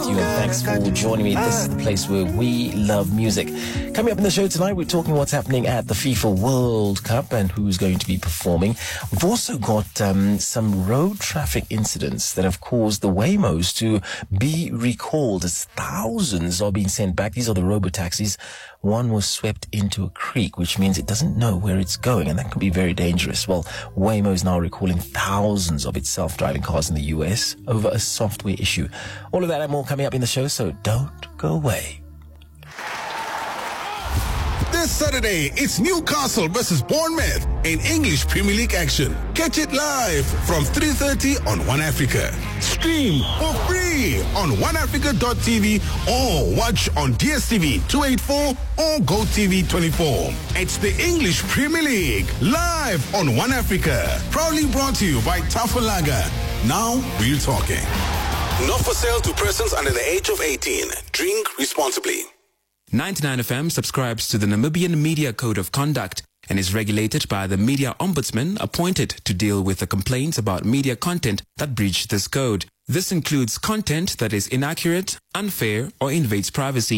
you, and thanks for joining me. This is the place where we love music. Coming up in the show tonight, we're talking what's happening at the FIFA World Cup and who's going to be performing. We've also got some road traffic incidents that have caused the Waymos to be recalled as thousands are being sent back. These are the robo-taxis. One was swept into a creek, which means it doesn't know where it's going, and that can be very dangerous. Well, Waymo is now recalling thousands of its self-driving cars in the US over a software issue. All of that and more coming up in the show, so don't go away. This Saturday, it's Newcastle versus Bournemouth in English Premier League action. Catch it live from 3:30 on One Africa. Stream for free on oneafrica.tv or watch on DSTV 284 or GoTV 24. It's the English Premier League live on One Africa. Proudly brought to you by Tafalaga. Now we're talking. Not for sale to persons under the age of 18. Drink responsibly. 99FM subscribes to the Namibian Media Code of Conduct and is regulated by the Media Ombudsman appointed to deal with the complaints about media content that breach this code. This includes content that is inaccurate, unfair, or invades privacy.